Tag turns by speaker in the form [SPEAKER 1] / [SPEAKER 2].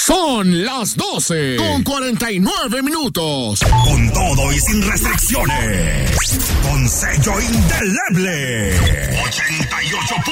[SPEAKER 1] Son las 12:49.
[SPEAKER 2] Con todo y sin restricciones. Con sello indeleble. 88.